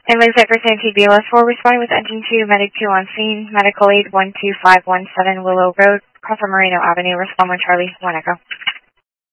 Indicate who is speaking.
Speaker 1: Ambulance at First Antique BLS 4 responding with engine 2, medic 2 on scene, medical aid 12517 Willow Road, Crawford Moreno Avenue, respond when Charlie 1 Echo.